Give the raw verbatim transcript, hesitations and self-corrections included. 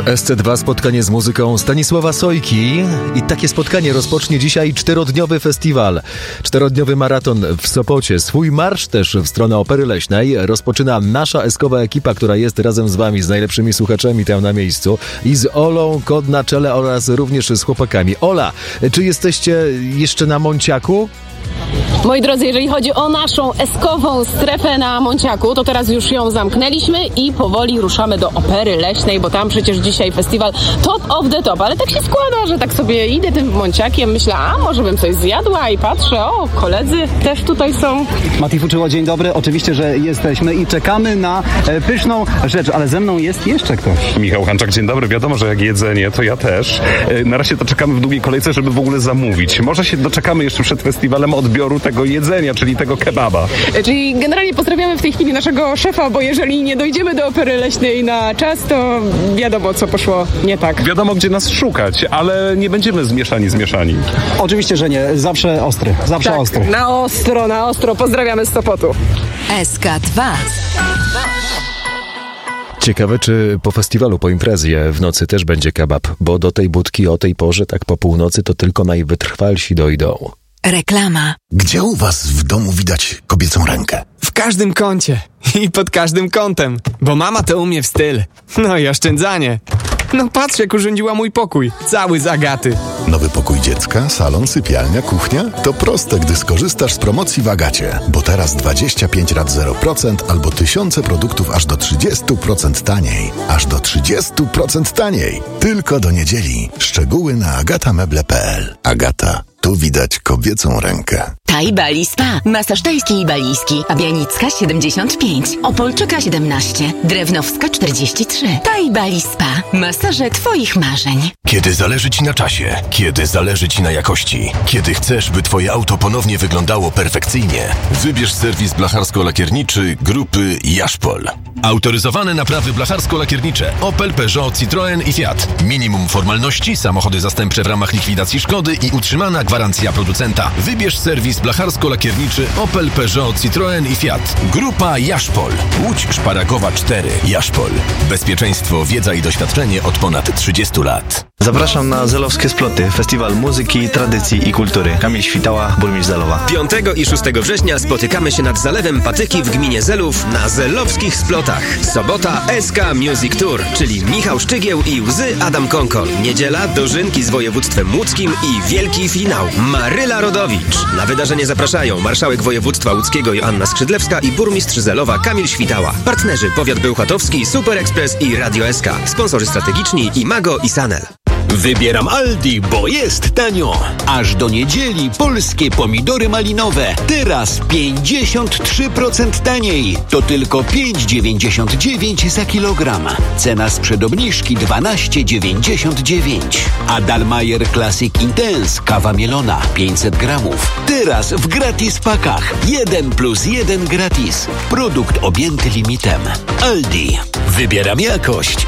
S C dwa spotkanie z muzyką Stanisława Sojki i takie spotkanie rozpocznie dzisiaj czterodniowy festiwal. Czterodniowy maraton w Sopocie. Swój marsz też w stronę Opery Leśnej rozpoczyna nasza eskowa ekipa, która jest razem z wami, z najlepszymi słuchaczami tam na miejscu i z Olą Kod na czele oraz również z chłopakami. Ola, czy jesteście jeszcze na Monciaku? Moi drodzy, jeżeli chodzi o naszą eskową strefę na Monciaku, to teraz już ją zamknęliśmy i powoli ruszamy do Opery Leśnej, bo tam przecież dzisiaj festiwal top of the top, ale tak się składa, że tak sobie idę tym Monciakiem, myślę, a może bym coś zjadła i patrzę, o, koledzy też tutaj są. Mati Fuczyło, dzień dobry, oczywiście, że jesteśmy i czekamy na e, pyszną rzecz, ale ze mną jest jeszcze ktoś. Michał Hanczak, dzień dobry, wiadomo, że jak jedzenie, to ja też. E, na razie to czekamy w długiej kolejce, żeby w ogóle zamówić. Może się doczekamy jeszcze przed festiwalem odbioru tego jedzenia, czyli tego kebaba. Czyli generalnie pozdrawiamy w tej chwili naszego szefa, bo jeżeli nie dojdziemy do Opery Leśnej na czas, to wiadomo, co poszło nie tak. Wiadomo, gdzie nas szukać, ale nie będziemy zmieszani, zmieszani. Oczywiście, że nie. Zawsze ostry. Zawsze tak, ostry. Na ostro, na ostro. Pozdrawiamy z Sopotu. S K dwa. Ciekawe, czy po festiwalu, po imprezie w nocy też będzie kebab, bo do tej budki o tej porze, tak po północy, to tylko najwytrwalsi dojdą. Reklama. Gdzie u was w domu widać kobiecą rękę? W każdym kącie i pod każdym kątem, bo mama to umie w styl. No i oszczędzanie. No patrz, jak urządziła mój pokój, cały z Agaty. Nowy pokój dziecka, salon, sypialnia, kuchnia? To proste, gdy skorzystasz z promocji w Agacie, bo teraz dwadzieścia pięć rat zero procent albo tysiące produktów aż do trzydzieści procent taniej. Aż do trzydzieści procent taniej. Tylko do niedzieli. Szczegóły na agatameble kropka p l. Agata. Tu widać kobiecą rękę. Thai Bali Spa. Masaż tajski i balijski. Pabianicka siedemdziesiąt pięć. Opolczyka siedemnaście. Drewnowska czterdzieści trzy. Thai Bali Spa. Masaże twoich marzeń. Kiedy zależy ci na czasie, kiedy zależy ci na jakości, kiedy chcesz, by twoje auto ponownie wyglądało perfekcyjnie, wybierz serwis blacharsko-lakierniczy grupy Jaszpol. Autoryzowane naprawy blacharsko-lakiernicze Opel, Peugeot, Citroen i Fiat. Minimum formalności, samochody zastępcze w ramach likwidacji szkody i utrzymana gwarancja producenta. Wybierz serwis blacharsko-lakierniczy Opel, Peugeot, Citroen i Fiat. Grupa Jaszpol. Łódź Szparagowa cztery. Jaszpol. Bezpieczeństwo, wiedza i doświadczenie od ponad trzydziestu lat. Zapraszam na Zelowskie Sploty, festiwal muzyki, tradycji i kultury. Kamil Świtała, burmistrz Zelowa. piątego i szóstego września spotykamy się nad Zalewem Patyki w gminie Zelów na Zelowskich Splotach. Sobota S K Music Tour, czyli Michał Szczygieł i Łzy Adam Konkol. Niedziela dożynki z województwem łódzkim i wielki finał Maryla Rodowicz. Na wydarzenie zapraszają marszałek województwa łódzkiego Joanna Skrzydlewska i burmistrz Zelowa Kamil Świtała. Partnerzy Powiat Bełchatowski, Super Express i Radio S K. Sponsorzy strategiczni Imago i Sanel. Wybieram Aldi, bo jest tanio. Aż do niedzieli polskie pomidory malinowe. Teraz pięćdziesiąt trzy procent taniej. To tylko pięć dziewięćdziesiąt dziewięć za kilogram. Cena sprzed obniżki dwanaście dziewięćdziesiąt dziewięć. A Dalmayer Classic Intense kawa mielona pięćset gramów. Teraz w gratis pakach. jeden plus jeden gratis. Produkt objęty limitem. Aldi. Wybieram jakość.